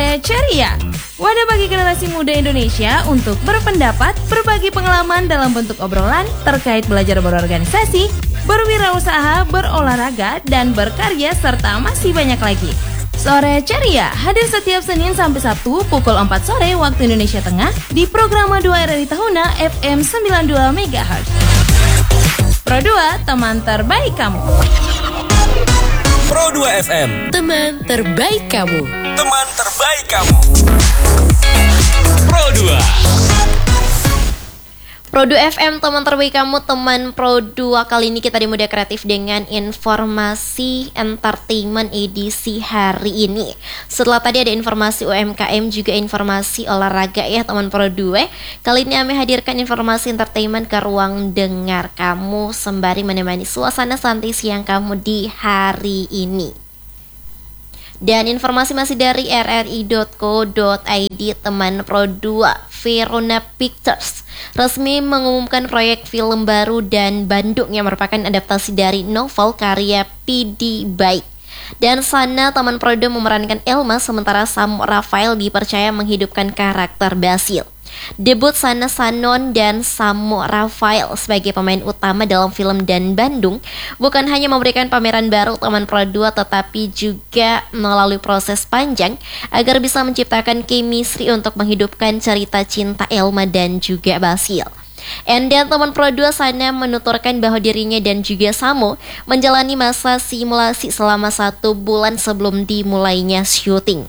Sore Ceria, wadah bagi generasi muda Indonesia untuk berpendapat, berbagi pengalaman dalam bentuk obrolan terkait belajar berorganisasi, berwirausaha, berolahraga, dan berkarya, serta masih banyak lagi. Sore Ceria hadir setiap Senin sampai Sabtu pukul 4 sore waktu Indonesia Tengah di Programa 2 RRI Tahuna FM 92 MHz. Pro 2, teman terbaik kamu. Pro 2 FM, teman terbaik kamu. teman terbaik kamu. Pro 2. Pro 2 FM, teman terbaik kamu, teman Pro 2. Kali ini kita di Muda Kreatif dengan informasi entertainment edisi hari ini. Setelah tadi ada informasi UMKM, juga informasi olahraga ya teman Pro 2. Kali ini kami hadirkan informasi entertainment ke ruang dengar kamu, sembari menemani suasana santai siang kamu di hari ini. Dan informasi masih dari rri.co.id, teman Pro 2. Verona Pictures resmi mengumumkan proyek film baru Dan Bandung yang merupakan adaptasi dari novel karya P.D. Baik. Dan Sana, teman Pro 2, memerankan Elma, sementara Samo Rafael dipercaya menghidupkan karakter Basil. Debut Sana Sanon dan Samo Rafael sebagai pemain utama dalam film Dan Bandung bukan hanya memberikan pameran baru teman Pro 2, tetapi juga melalui proses panjang agar bisa menciptakan chemistry untuk menghidupkan cerita cinta Elma dan juga Basil. Dan teman Pro 2, Sana menuturkan bahwa dirinya dan juga Samo menjalani masa simulasi selama 1 bulan sebelum dimulainya syuting.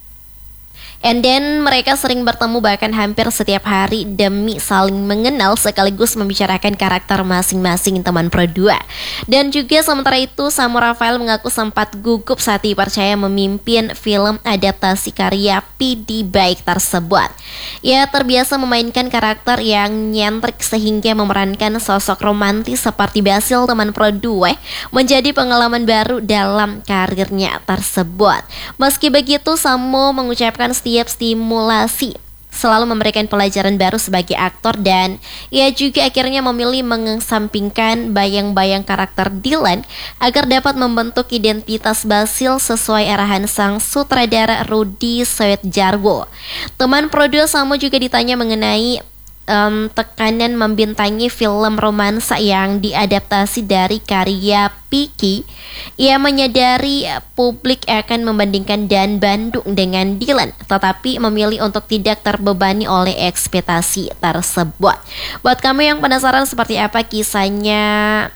And then mereka sering bertemu bahkan hampir setiap hari demi saling mengenal sekaligus membicarakan karakter masing-masing teman Pro 2. Dan juga sementara itu Samo Rafael mengaku sempat gugup saat dipercaya memimpin film adaptasi karya P.D. Baik tersebut. Ia terbiasa memainkan karakter yang nyentrik sehingga memerankan sosok romantis seperti Basil teman Pro 2 menjadi pengalaman baru dalam karirnya tersebut. Meski begitu, Samo mengucapkan setiap stimulasi selalu memberikan pelajaran baru sebagai aktor, dan ia juga akhirnya memilih mengesampingkan bayang-bayang karakter Dylan agar dapat membentuk identitas Basil sesuai arahan sang sutradara Rudi Soedjarwo. Teman Pro 2, Samo juga ditanya mengenai tekanan membintangi film romansa yang diadaptasi dari karya Piki. Ia menyadari publik akan membandingkan Dan Bandung dengan Dylan, tetapi memilih untuk tidak terbebani oleh ekspektasi tersebut. Buat kamu yang penasaran seperti apa kisahnya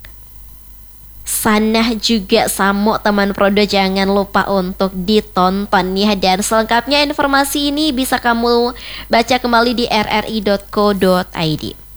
Sana juga Samo teman Pro 2, jangan lupa untuk ditonton ya. Dan selengkapnya informasi ini bisa kamu baca kembali di rri.co.id.